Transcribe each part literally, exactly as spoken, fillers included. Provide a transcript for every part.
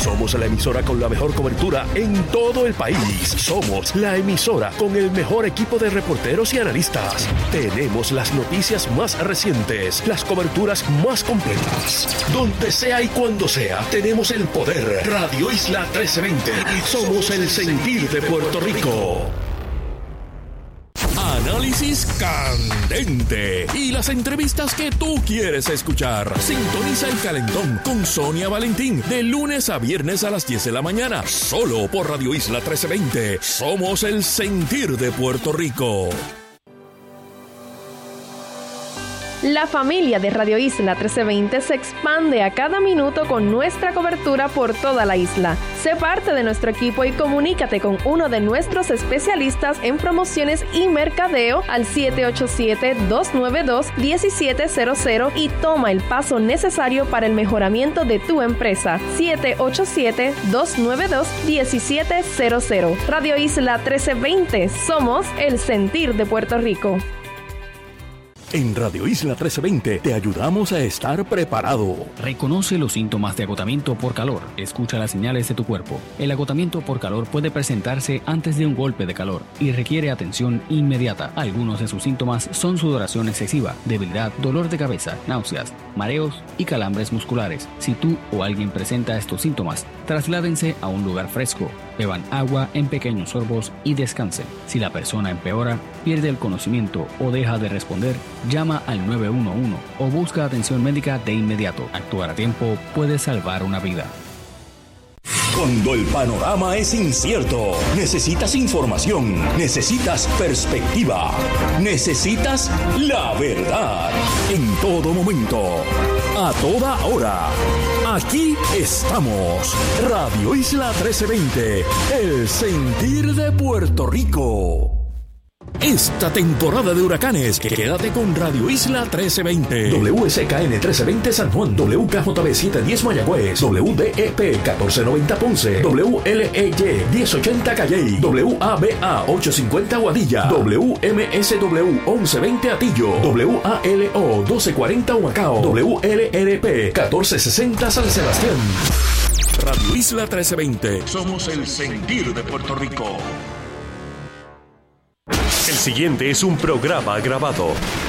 Somos la emisora con la mejor cobertura en todo el país. Somos la emisora con el mejor equipo de reporteros y analistas. Tenemos las noticias más recientes, las coberturas más completas. Donde sea y cuando sea, tenemos el poder. Radio Isla trece veinte. Somos el sentir de Puerto Rico. Análisis candente y las entrevistas que tú quieres escuchar. Sintoniza El Calentón con Sonia Valentín de lunes a viernes a las diez de la mañana, solo por Radio Isla trece veinte. Somos el sentir de Puerto Rico. La familia de Radio Isla trece veinte se expande a cada minuto con nuestra cobertura por toda la isla. Sé parte de nuestro equipo y comunícate con uno de nuestros especialistas en promociones y mercadeo al siete ocho siete, dos nueve dos, uno siete cero cero y toma el paso necesario para el mejoramiento de tu empresa. siete ocho siete, dos nueve dos, uno siete cero cero. Radio Isla trece veinte. Somos el sentir de Puerto Rico. En Radio Isla trece veinte te ayudamos a estar preparado. Reconoce los síntomas de agotamiento por calor. Escucha las señales de tu cuerpo. El agotamiento por calor puede presentarse antes de un golpe de calor y requiere atención inmediata. Algunos de sus síntomas son sudoración excesiva, debilidad, dolor de cabeza, náuseas, mareos y calambres musculares. Si tú o alguien presenta estos síntomas, trasládense a un lugar fresco. Beban agua en pequeños sorbos y descansen. Si la persona empeora, pierde el conocimiento o deja de responder, llama al nueve uno uno o busca atención médica de inmediato. Actuar a tiempo puede salvar una vida. Cuando el panorama es incierto, necesitas información, necesitas perspectiva, necesitas la verdad. En todo momento, a toda hora. Aquí estamos. Radio Isla trece veinte, el sentir de Puerto Rico. Esta temporada de huracanes, quédate con Radio Isla trece veinte. W S K N trece veinte San Juan, W K J B setecientos diez Mayagüez, W D E P catorce noventa Ponce, W L E Y diez ochenta Calley, W A B A ochocientos cincuenta Guadilla, W M S W once veinte Atillo, W A L O doce cuarenta Humacao, W L R P catorce sesenta San Sebastián. Radio Isla trece veinte. Somos el sentir de Puerto Rico. El siguiente es un programa grabado.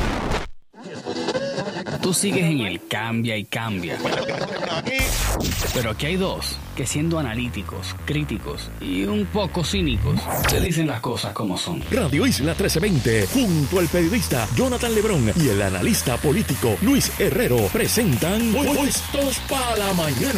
Tú sigues en el cambia y cambia. Pero aquí hay dos que, siendo analíticos, críticos y un poco cínicos, te dicen las cosas como son. Radio Isla trece veinte, junto al periodista Jonathan Lebrón y el analista político Luis Herrero, presentan Puestos para la Mañana.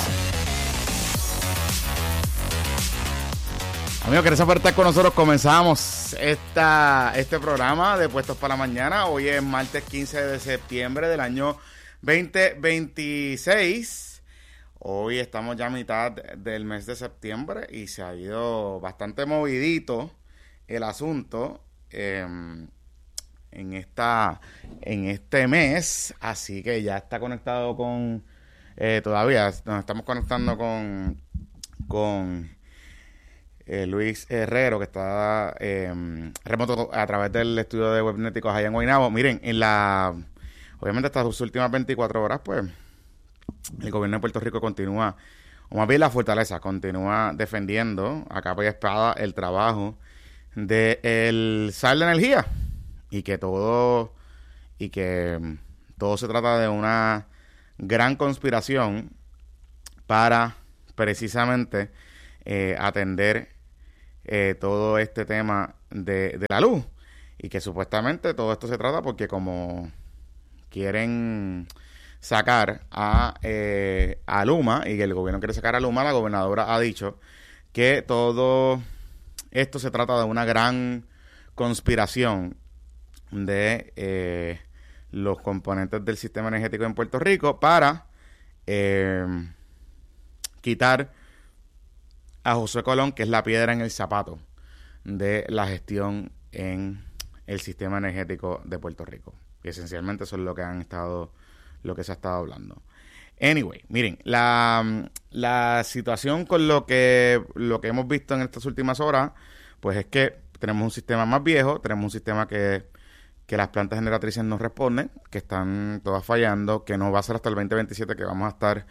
Amigos, gracias por estar con nosotros. Comenzamos esta, este programa de Puestos para la Mañana. Hoy es martes quince de septiembre del año veinte veintiséis. Hoy estamos ya a mitad del mes de septiembre y se ha ido bastante movidito el asunto eh, en, esta, en este mes. Así que ya está conectado con... Eh, todavía nos estamos conectando con... con Eh, Luis Herrero, que está eh, remoto a través del estudio de Webnéticos allá en Guaynabo. Miren, en la obviamente estas últimas veinticuatro horas, pues, el gobierno de Puerto Rico continúa, o más bien la fortaleza, continúa defendiendo a capa y espada el trabajo del S A R de Energía, y que todo, y que todo se trata de una gran conspiración para precisamente eh, atender Eh, todo este tema de, de la luz, y que supuestamente todo esto se trata porque como quieren sacar a, eh, a Luma, y que el gobierno quiere sacar a Luma, la gobernadora ha dicho que todo esto se trata de una gran conspiración de eh, los componentes del sistema energético en Puerto Rico para eh, quitar a Josué Colón, que es la piedra en el zapato de la gestión en el sistema energético de Puerto Rico. Y esencialmente eso es lo que han estado, lo que se ha estado hablando. Anyway, miren, la, la situación con lo que, lo que hemos visto en estas últimas horas, pues es que tenemos un sistema más viejo, tenemos un sistema que, que las plantas generatrices no responden, que están todas fallando, que no va a ser hasta el veinte veintisiete que vamos a estar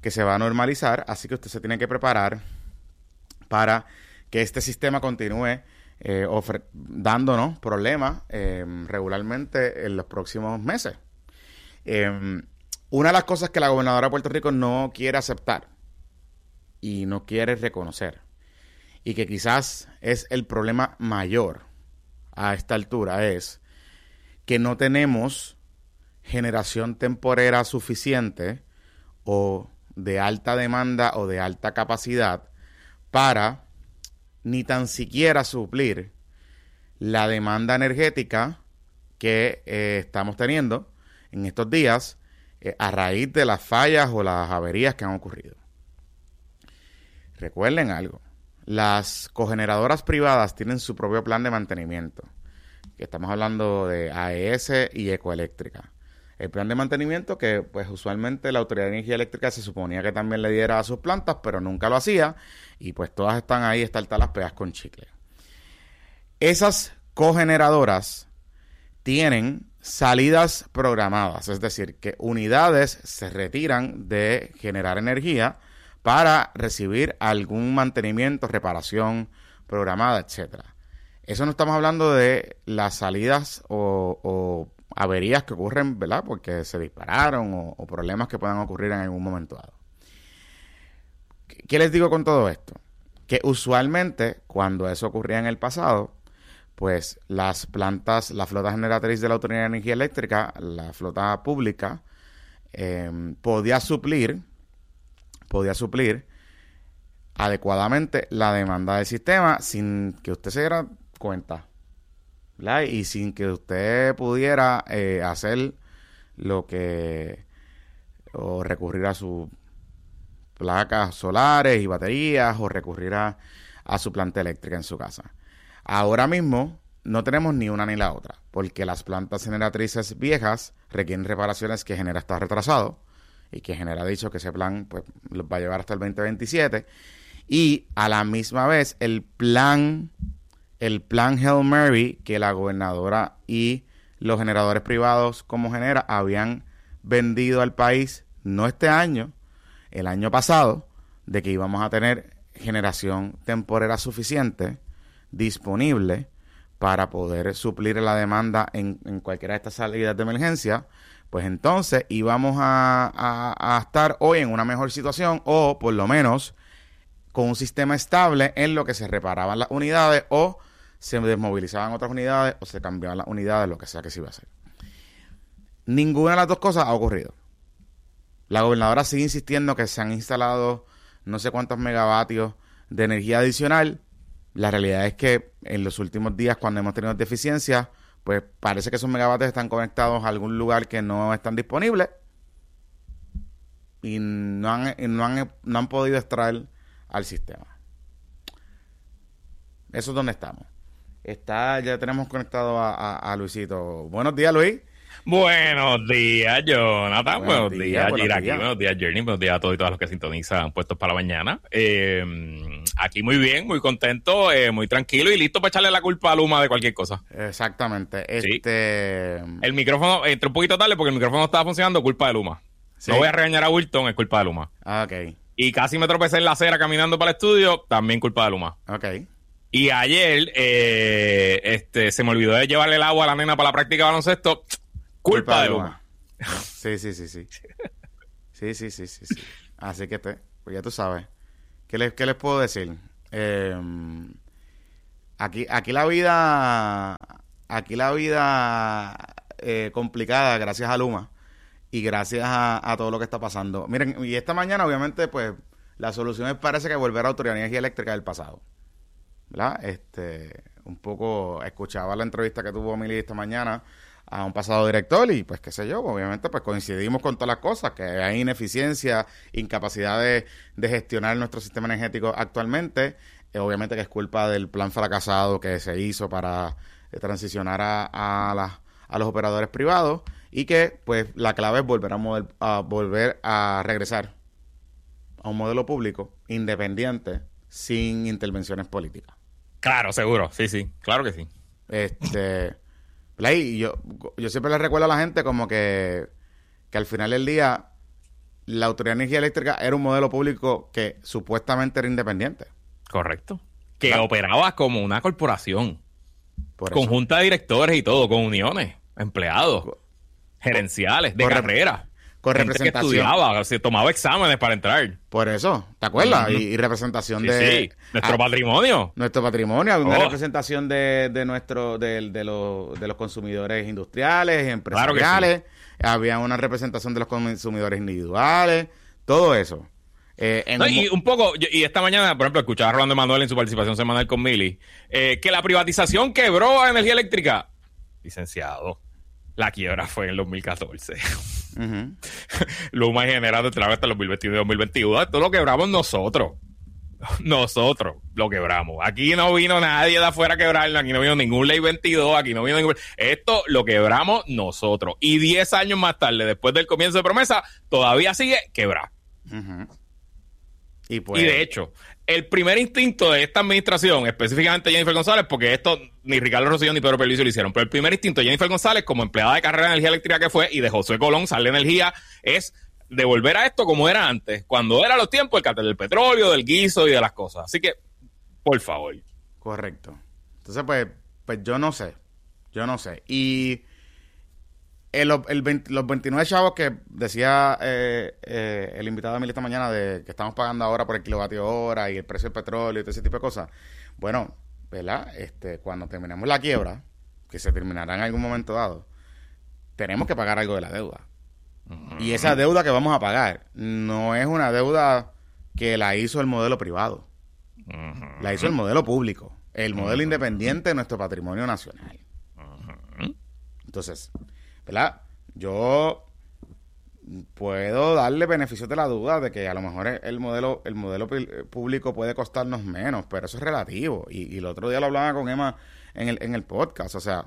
que se va a normalizar, así que usted se tiene que preparar para que este sistema continúe eh, ofre- dándonos problemas eh, regularmente en los próximos meses. Eh, una de las cosas que la gobernadora de Puerto Rico no quiere aceptar y no quiere reconocer, y que quizás es el problema mayor a esta altura, es que no tenemos generación temporera suficiente o de alta demanda o de alta capacidad para ni tan siquiera suplir la demanda energética que eh, estamos teniendo en estos días eh, a raíz de las fallas o las averías que han ocurrido. Recuerden algo, las cogeneradoras privadas tienen su propio plan de mantenimiento. Estamos hablando de A E S y Ecoeléctrica. El plan de mantenimiento que pues usualmente la Autoridad de Energía Eléctrica se suponía que también le diera a sus plantas, pero nunca lo hacía, y pues todas están ahí estaltadas las pegas con chicle. Esas cogeneradoras tienen salidas programadas, es decir, que unidades se retiran de generar energía para recibir algún mantenimiento, reparación programada, etcétera. Eso no estamos hablando de las salidas o, o averías que ocurren, ¿verdad? Porque se dispararon o, o problemas que puedan ocurrir en algún momento dado. ¿Qué les digo con todo esto? Que usualmente cuando eso ocurría en el pasado, pues las plantas, la flota generatriz de la Autoridad de Energía Eléctrica, la flota pública, eh, podía suplir, podía suplir adecuadamente la demanda del sistema sin que usted se diera cuenta, ¿verdad? Y sin que usted pudiera eh, hacer lo que o recurrir a sus placas solares y baterías o recurrir a, a su planta eléctrica en su casa. Ahora mismo no tenemos ni una ni la otra, porque las plantas generatrices viejas requieren reparaciones que Genera está retrasado y que Genera ha dicho que ese plan pues los va a llevar hasta el veinte veintisiete, y a la misma vez el plan el plan Hail Mary que la gobernadora y los generadores privados como Genera habían vendido al país, no este año, el año pasado, de que íbamos a tener generación temporera suficiente disponible para poder suplir la demanda en, en cualquiera de estas salidas de emergencia, pues entonces íbamos a, a, a estar hoy en una mejor situación, o por lo menos con un sistema estable en lo que se reparaban las unidades o se desmovilizaban otras unidades o se cambiaban las unidades, lo que sea que se iba a hacer. Ninguna de las dos cosas ha ocurrido. La gobernadora sigue insistiendo que se han instalado no sé cuántos megavatios de energía adicional. La realidad es que en los últimos días, cuando hemos tenido deficiencias, pues parece que esos megavatios están conectados a algún lugar que no están disponibles y no han, y no han, no han podido extraer al sistema. Eso es donde estamos. Está, ya tenemos conectado a, a, a Luisito. Buenos días, Luis. Buenos días, Jonathan. Buenos, buenos días, días Giraki. Buenos, buenos días, Journey. Buenos días a todos y todas los que sintonizan Puestos para la Mañana. Eh, aquí muy bien, muy contento, eh, muy tranquilo y listo para echarle la culpa a Luma de cualquier cosa. Exactamente. Este... Sí. El micrófono, entré un poquito tarde porque el micrófono estaba funcionando, culpa de Luma. ¿Sí? No voy a regañar a Wilton, es culpa de Luma. Ah, ok. Y casi me tropecé en la acera caminando para el estudio, también culpa de Luma. Ok. Y ayer eh, este, se me olvidó de llevarle el agua a la nena para la práctica de baloncesto. Culpa, culpa de Luma. Luma. Sí, sí, sí, sí. Sí, sí, sí, sí, sí. Así que te, pues ya tú sabes. ¿Qué les, qué les puedo decir? Eh, aquí, aquí la vida, aquí la vida eh, complicada gracias a Luma y gracias a, a todo lo que está pasando. Miren, y esta mañana obviamente pues la solución es, parece que volver a Autoridad de Energía Eléctrica del pasado, ¿verdad? Este, un poco escuchaba la entrevista que tuvo Mili esta mañana a un pasado director y pues qué sé yo, obviamente pues coincidimos con todas las cosas, que hay ineficiencia, incapacidad de, de gestionar nuestro sistema energético actualmente, eh, obviamente que es culpa del plan fracasado que se hizo para eh, transicionar a, a, la, a los operadores privados, y que pues la clave es volver a, model, a volver a regresar a un modelo público independiente sin intervenciones políticas. Claro, seguro, sí, sí, claro que sí. Este... Y yo, yo siempre le recuerdo a la gente como que, que al final del día la Autoridad de Energía Eléctrica era un modelo público que supuestamente era independiente. Correcto. Que Claro. operaba como una corporación. Por Con eso. junta de directores y todo, con uniones, empleados, Co- gerenciales, de con rep- carrera. con Gente que representación. estudiaba, se tomaba exámenes para entrar. Por eso, ¿te acuerdas? Ujú. y, y representación Sí, de... sí. Nuestro ah, patrimonio. nuestro patrimonio, una Oh. representación de, de nuestro de, de, los, de los consumidores industriales, Claro que empresariales, había una representación de los consumidores individuales, todo eso. Eh, en No, un y mo- un poco, yo- y esta mañana, por ejemplo, escuchaba a Rolando Emanuel en su participación semanal con Mili, eh, que la privatización quebró a energía eléctrica. Licenciado, la quiebra fue en el dos mil catorce. Ujú. Luma y General entraron hasta el dos mil veintiuno y dos mil veintiuno. Esto lo quebramos nosotros. Nosotros lo quebramos. Aquí no vino nadie de afuera a quebrarlo. Aquí no vino ningún ley veintidós. Aquí no vino ningún... Esto lo quebramos nosotros. Y diez años más tarde, después del comienzo de promesa, todavía sigue quebrado. Ujú. Y pues... Y de hecho, el primer instinto de esta administración, específicamente Jennifer González, porque esto ni Ricardo Rosselló ni Pedro Pierluisi lo hicieron, pero el primer instinto de Jennifer González, como empleada de carrera de energía eléctrica que fue, y de Josué Colón, Sal de Energía, es devolver a esto como era antes, cuando era los tiempos del cartel del petróleo, del guiso y de las cosas. Así que, por favor. Correcto. Entonces, pues, pues yo no sé. Yo no sé. Y el, el veinte los veintinueve chavos que decía eh, eh, el invitado de Mil esta mañana de que estamos pagando ahora por el kilovatio hora y el precio del petróleo y todo ese tipo de cosas. Bueno, ¿verdad? Este, cuando terminemos la quiebra, que se terminará en algún momento dado, tenemos que pagar algo de la deuda. Uh-huh. Y esa deuda que vamos a pagar no es una deuda que la hizo el modelo privado. Uh-huh. La hizo el modelo público, el modelo uh-huh. independiente de nuestro patrimonio nacional. Uh-huh. Entonces, ¿verdad? Yo puedo darle beneficios de la duda de que a lo mejor el modelo el modelo público puede costarnos menos, pero eso es relativo. Y, y el otro día lo hablaba con Emma en el, en el podcast. O sea,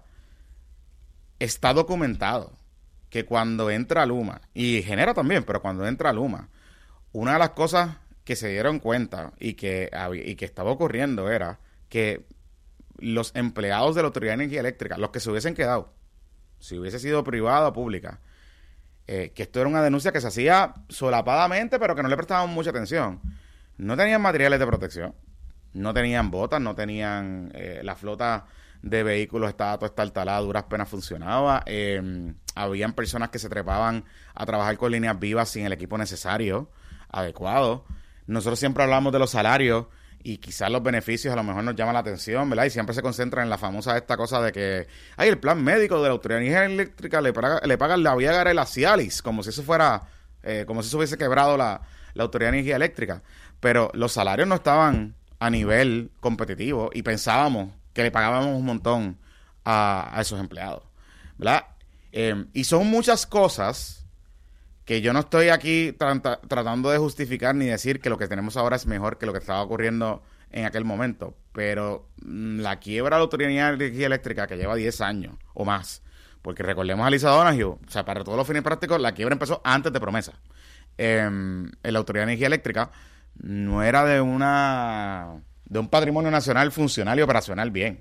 está documentado que cuando entra Luma, y Genera también, pero cuando entra Luma, una de las cosas que se dieron cuenta y que, y que estaba ocurriendo era que los empleados de la Autoridad de Energía Eléctrica, los que se hubiesen quedado, si hubiese sido privada o pública, eh, que esto era una denuncia que se hacía solapadamente, pero que no le prestaban mucha atención, no tenían materiales de protección, no tenían botas, no tenían eh, la flota de vehículos estaba toda estartalada, duras penas funcionaba, eh, habían personas que se trepaban a trabajar con líneas vivas sin el equipo necesario, adecuado. Nosotros siempre hablamos de los salarios y quizás los beneficios a lo mejor nos llaman la atención, ¿verdad? Y siempre se concentran en la famosa esta cosa de que hay el plan médico de la Autoridad de Energía Eléctrica, le, paga, le pagan la Viagra y la Cialis, como si eso fuera, eh, como si eso hubiese quebrado la, la Autoridad de Energía Eléctrica. Pero los salarios no estaban a nivel competitivo y pensábamos que le pagábamos un montón a, a esos empleados, ¿verdad? Eh, y son muchas cosas que yo no estoy aquí tra- tratando de justificar ni decir que lo que tenemos ahora es mejor que lo que estaba ocurriendo en aquel momento, pero mmm, la quiebra de la Autoridad de Energía Eléctrica, que lleva diez años o más, porque recordemos a Lisa Donahue, o sea, para todos los fines prácticos, la quiebra empezó antes de promesa. Eh, en la Autoridad de Energía Eléctrica no era de una de un patrimonio nacional funcional y operacional bien.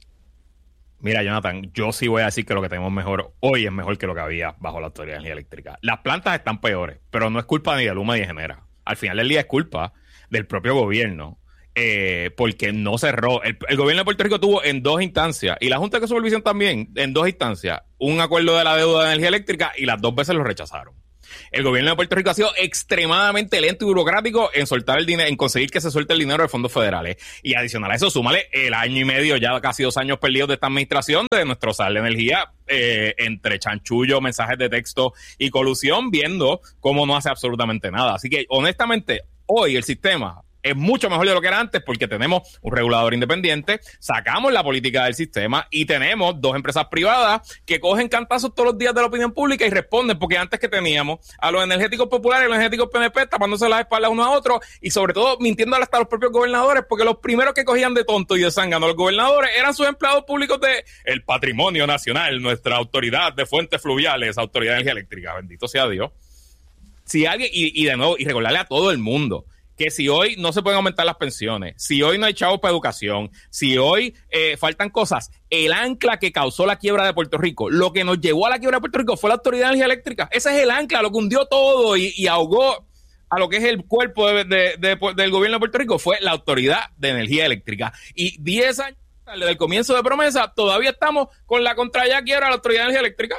Mira, Jonathan, yo sí voy a decir que lo que tenemos mejor hoy es mejor que lo que había bajo la Autoridad de Energía Eléctrica. Las plantas están peores, pero no es culpa ni de Luma ni de Genera. Al final del día es culpa del propio gobierno, eh, porque no cerró. El, el gobierno de Puerto Rico tuvo en dos instancias, y la Junta de Supervisión también, en dos instancias, un acuerdo de la deuda de energía eléctrica y las dos veces lo rechazaron. El gobierno de Puerto Rico ha sido extremadamente lento y burocrático en soltar el dinero, en conseguir que se suelte el dinero de fondos federales. Y adicional a eso, súmale el año y medio, ya casi dos años perdidos de esta administración, de nuestro Sal de Energía, eh, entre chanchullo, mensajes de texto y colusión, viendo cómo no hace absolutamente nada. Así que, honestamente, hoy el sistema es mucho mejor de lo que era antes porque tenemos un regulador independiente, sacamos la política del sistema y tenemos dos empresas privadas que cogen cantazos todos los días de la opinión pública y responden, porque antes que teníamos a los energéticos populares y los energéticos P N P tapándose las espaldas uno a otro y sobre todo mintiendo hasta los propios gobernadores, porque los primeros que cogían de tonto y de zángano a los gobernadores eran sus empleados públicos de el patrimonio nacional, nuestra autoridad de fuentes fluviales, Autoridad de Energía Eléctrica, bendito sea Dios. Si alguien, y, y de nuevo, y recordarle a todo el mundo que si hoy no se pueden aumentar las pensiones, si hoy no hay chavos para educación, si hoy eh, faltan cosas, el ancla que causó la quiebra de Puerto Rico, lo que nos llevó a la quiebra de Puerto Rico fue la Autoridad de Energía Eléctrica. Ese es el ancla, lo que hundió todo y, y ahogó a lo que es el cuerpo de, de, de, de, del gobierno de Puerto Rico, fue la Autoridad de Energía Eléctrica. Y diez años desde el comienzo de promesa, todavía estamos con la contra ya quiebra de la Autoridad de Energía Eléctrica.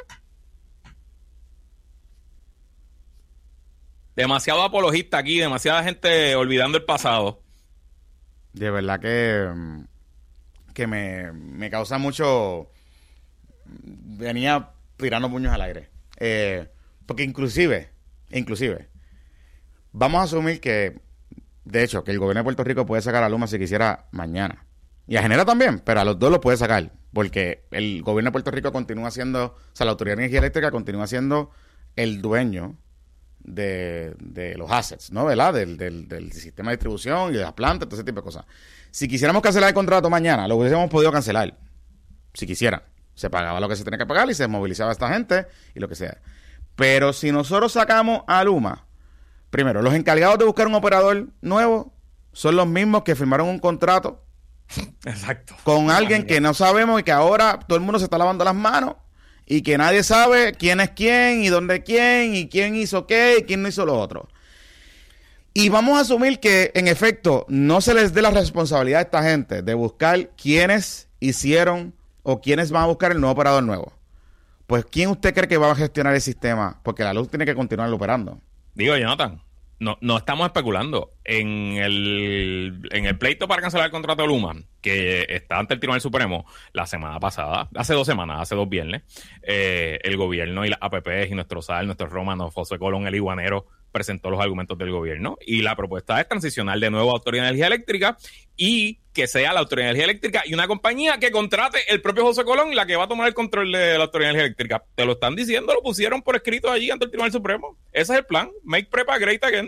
Demasiado apologista aquí, demasiada gente olvidando el pasado. De verdad que, que me, me causa mucho... Venía tirando puños al aire. Eh, porque inclusive, inclusive, vamos a asumir que, de hecho, que el gobierno de Puerto Rico puede sacar a Luma si quisiera mañana. Y a Genera también, pero a los dos los puede sacar. Porque el gobierno de Puerto Rico continúa siendo... O sea, la Autoridad de Energía Eléctrica continúa siendo el dueño de, de los assets, ¿no? ¿Verdad? Del, del, del sistema de distribución y de las plantas, todo ese tipo de cosas. Si quisiéramos cancelar el contrato mañana, lo hubiésemos podido cancelar. Si quisieran. Se pagaba lo que se tenía que pagar y se movilizaba a esta gente y lo que sea. Pero si nosotros sacamos a Luma, primero, los encargados de buscar un operador nuevo son los mismos que firmaron un contrato Exacto. con alguien que no sabemos y que ahora todo el mundo se está lavando las manos y que nadie sabe quién es quién y dónde quién y quién hizo qué y quién no hizo lo otro. Y vamos a asumir que, en efecto, no se les dé la responsabilidad a esta gente de buscar quiénes hicieron o quiénes van a buscar el nuevo operador nuevo. Pues, ¿quién usted cree que va a gestionar el sistema? Porque la luz tiene que continuar operando. Digo, Jonathan, no, no estamos especulando. En el, en el pleito para cancelar el contrato de Luma, que está ante el Tribunal Supremo la semana pasada, hace dos semanas, hace dos viernes, eh, el gobierno y las A P P y nuestro S A L, nuestro Romano, José Colón, el iguanero, presentó los argumentos del gobierno y la propuesta es transicionar de nuevo a Autoridad de Energía Eléctrica y que sea la Autoridad de Energía Eléctrica y una compañía que contrate el propio José Colón la que va a tomar el control de la Autoridad de Energía Eléctrica. Te lo están diciendo, lo pusieron por escrito allí ante el Tribunal Supremo. Ese es el plan. Make Prepa great again.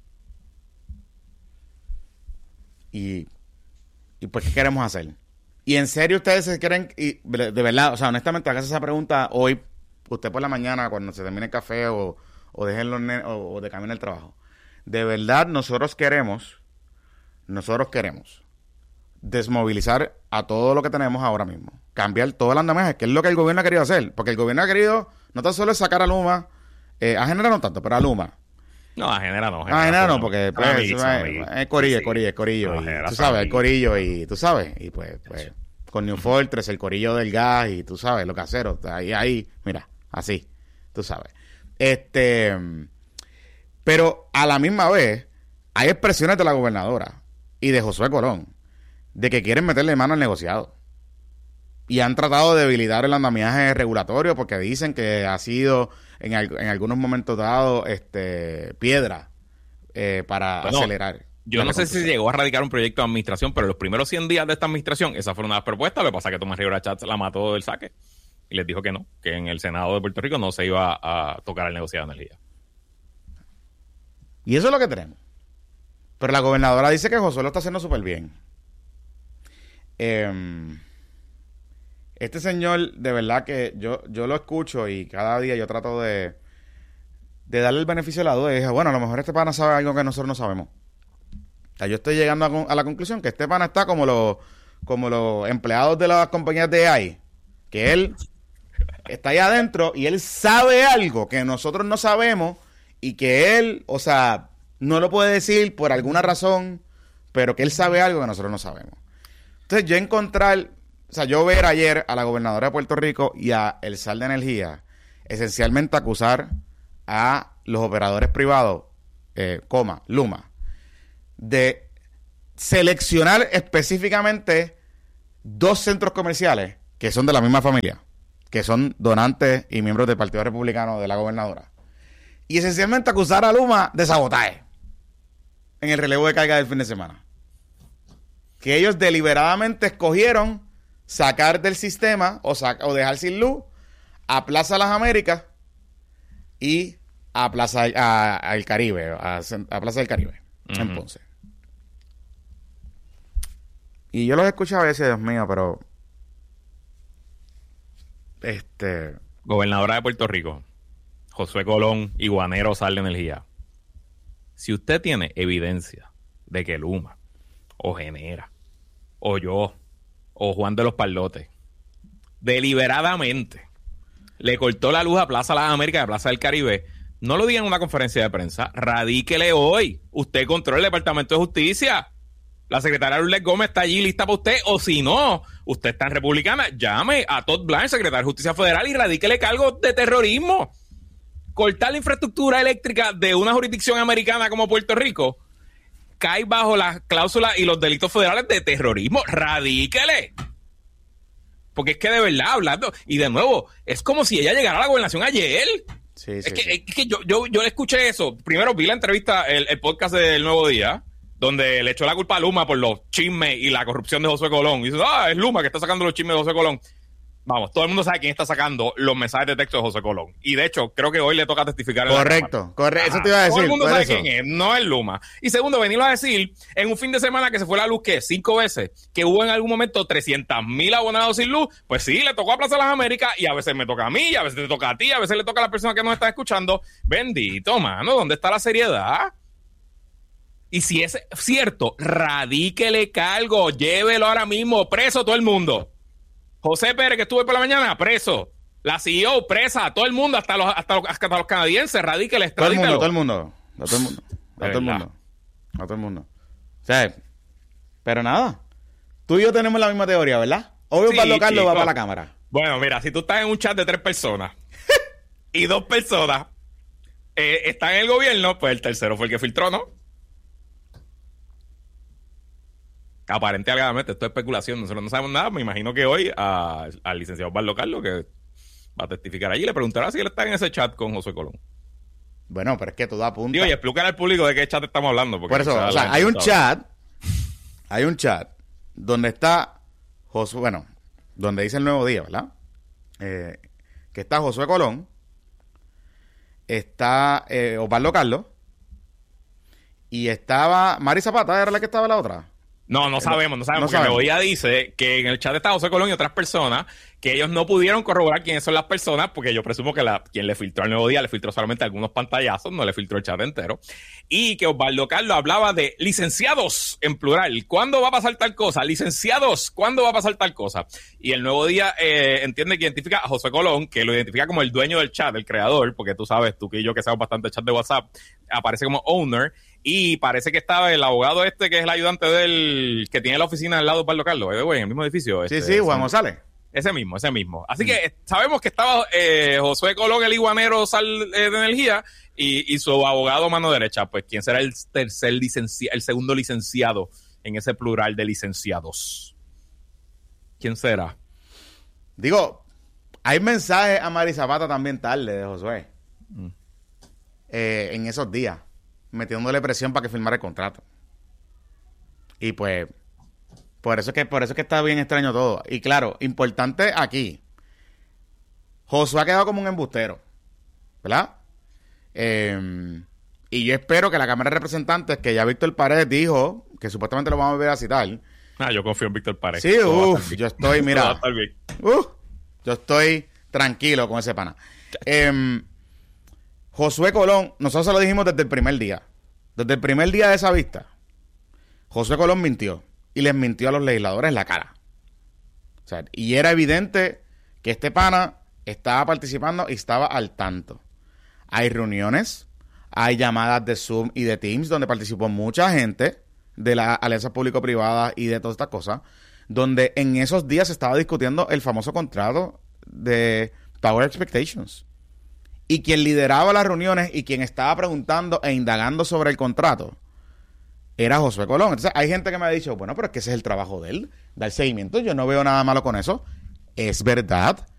Y, y pues, ¿qué queremos hacer? Y en serio ustedes se quieren, y de verdad, o sea, honestamente, hagas esa pregunta hoy, usted por la mañana, cuando se termine el café o, o dejen los ne- o, o de camino al trabajo. De verdad, nosotros queremos, nosotros queremos desmovilizar a todo lo que tenemos ahora mismo. Cambiar todo el andamiaje, que es lo que el gobierno ha querido hacer. Porque el gobierno ha querido, no tan solo es sacar a Luma, eh, a Genera no tanto, pero a Luma. No, a Genera no. A Genera no, porque pues, amiguis, es, amiguis. es corillo, Sí. es corillo, es corillo. No, y, Genera tú sabes, el amiguis. corillo y tú sabes. Y pues, pues con New Fortress, el corillo del gas y tú sabes, lo casero. Ahí, ahí, mira, así, tú sabes. Este, pero a la misma vez, hay expresiones de la gobernadora y de Josué Colón de que quieren meterle mano al negociado. Y han tratado de debilitar el andamiaje regulatorio porque dicen que ha sido en, al- en algunos momentos dados este, piedra eh, para Bueno, acelerar. Yo la no sé si reconstrucción. llegó a radicar un proyecto de administración, pero los primeros cien días de esta administración, esa fue una de las propuestas. Lo que pasa es que Tomás Rivera Chats la mató del saque y les dijo que no, que en el Senado de Puerto Rico no se iba a tocar el negociado de energía. Y eso es lo que tenemos. Pero la gobernadora dice que Josué lo está haciendo súper bien. Eh, este señor, de verdad que yo, yo lo escucho y cada día yo trato de, de darle el beneficio de la duda. Y dije, bueno, a lo mejor este pana sabe algo que nosotros no sabemos. O sea, yo estoy llegando a, con- a la conclusión que este pana está como los, como los empleados de las compañías de A I. Que él está ahí adentro y él sabe algo que nosotros no sabemos y que él, o sea, no lo puede decir por alguna razón, pero que él sabe algo que nosotros no sabemos. Entonces yo encontrar, o sea, yo ver ayer a la gobernadora de Puerto Rico y a el S A L de Energía esencialmente acusar a los operadores privados, eh, coma, Luma, de seleccionar específicamente dos centros comerciales que son de la misma familia, que son donantes y miembros del Partido Republicano de la gobernadora. Y esencialmente acusar a Luma de sabotaje en el relevo de carga del fin de semana. Que ellos deliberadamente escogieron sacar del sistema o, sa- o dejar sin luz a Plaza Las Américas y a Plaza a- al Caribe, a, Cen- a Plaza del Caribe, Ujú. en Ponce. Y yo los escuchaba y decía, Dios mío, pero este Gobernadora de Puerto Rico, Josué Colón, iguanero, S A L de energía. Si usted tiene evidencia de que Luma, o Genera, o yo, o Juan de los Parlotes, deliberadamente le cortó la luz a Plaza Las Américas y a Plaza del Caribe, no lo digan en una conferencia de prensa, radíquele hoy. Usted controla el Departamento de Justicia. La secretaria Lourdes Gómez está allí lista para usted, o si no, usted está en Republicana, llame a Todd Blanche, secretario de Justicia Federal, y radíquele cargos de terrorismo. Cortar la infraestructura eléctrica de una jurisdicción americana como Puerto Rico cae bajo las cláusulas y los delitos federales de terrorismo. Radíquele. Porque es que de verdad, hablando, y de nuevo, es como si ella llegara a la gobernación ayer. Sí, sí, es que, sí. es que yo, yo, yo le escuché eso. Primero vi la entrevista, el, el podcast del Nuevo Día, donde le echó la culpa a Luma por los chismes y la corrupción de Josué Colón. Y dice, ah, es Luma que está sacando los chismes de Josué Colón. Vamos, todo el mundo sabe quién está sacando los mensajes de texto de Josué Colón. Y de hecho, creo que hoy le toca testificar. Correcto, correcto. Eso te iba a decir. Todo el mundo sabe eso. quién es, no es Luma. Y segundo, venirlo a decir en un fin de semana que se fue la luz, ¿qué? Cinco veces. Que hubo en algún momento trescientos mil abonados sin luz. Pues sí, le tocó a Plaza Las Américas y a veces me toca a mí, y a veces te toca a ti, a veces le toca a las personas que nos están escuchando. Bendito, mano, ¿dónde está la seriedad? Y si es cierto, radíquele cargo, llévelo ahora mismo, preso todo el mundo. José Pérez, que estuvo por la mañana, preso. La C E O, presa. Todo el mundo, hasta los, hasta los, hasta los canadienses, radíquele, Todo el mundo, extradítelo. todo el mundo. A todo el mundo. A todo el mundo. A todo el mundo. O sea, pero nada. Tú y yo tenemos la misma teoría, ¿verdad? Obvio, Sí, Pablo Carlos chico. va para la cámara. Bueno, mira, si tú estás en un chat de tres personas y dos personas eh, están en el gobierno, pues el tercero fue el que filtró, ¿no? Aparente alegadamente, esto es especulación, nosotros no sabemos nada. Me imagino que hoy a- al licenciado Osvaldo Carlos, que va a testificar allí, le preguntará si él está en ese chat con José Colón. Bueno, pero es que todo apunta. Digo, y explícale al público de qué chat estamos hablando. Porque Por eso, quizás o la sea, gente hay un no sabe. chat, hay un chat donde está Josué, bueno, donde dice el Nuevo Día, ¿verdad? Eh, que está Josué Colón, está eh, Osvaldo Carlos, y estaba Mari Zapata, ¿era la que estaba la otra? No, no sabemos, no sabemos, No porque sabemos. Nuevo Día dice que en el chat está José Colón y otras personas que ellos no pudieron corroborar quiénes son las personas, porque yo presumo que la, quien le filtró al Nuevo Día le filtró solamente algunos pantallazos, no le filtró el chat entero, y que Osvaldo Carlos hablaba de licenciados en plural. ¿Cuándo va a pasar tal cosa? Licenciados, ¿cuándo va a pasar tal cosa? Y el Nuevo Día eh, entiende que identifica a José Colón, que lo identifica como el dueño del chat, el creador, porque tú sabes, tú que yo que sabemos bastante chat de WhatsApp, aparece como owner. Y parece que estaba el abogado este, que es el ayudante del que tiene la oficina al lado de Osvaldo Carlos, eh, güey, en el mismo edificio. Sí, este, sí, Juan ese, González. ese mismo, ese mismo. Así que eh, sabemos que estaba eh, Josué Colón, el iguanero sal eh, de energía, y, y su abogado mano derecha. Pues, ¿quién será el tercer licenciado, el segundo licenciado en ese plural de licenciados? ¿Quién será? Digo, hay mensajes a Mari Zapata también tarde de Josué. Mm. Eh, en esos días, metiéndole presión para que firmara el contrato. Y pues, por eso es que, por eso es que está bien extraño todo. Y claro, importante aquí, Josué ha quedado como un embustero, ¿verdad? Eh, y yo espero que la Cámara de Representantes, que ya Víctor Paredes dijo, que supuestamente lo vamos a volver a citar. Ah, yo confío en Víctor Paredes. Sí, Todo va a uff, estar bien. yo estoy, Todo va a mira, estar bien. uh, yo estoy tranquilo con ese pana. Eh, Josué Colón, nosotros se lo dijimos desde el primer día. Desde el primer día de esa vista, Josué Colón mintió. Y les mintió a los legisladores en la cara. O sea, y era evidente que este pana estaba participando y estaba al tanto. Hay reuniones, hay llamadas de Zoom y de Teams donde participó mucha gente de la alianza público-privada y de todas estas cosas, donde en esos días se estaba discutiendo el famoso contrato de Tower Expectations. Y quien lideraba las reuniones y quien estaba preguntando e indagando sobre el contrato era Josué Colón. Entonces hay gente que me ha dicho, bueno, pero es que ese es el trabajo de él, dar seguimiento. Yo no veo nada malo con eso. Es verdad,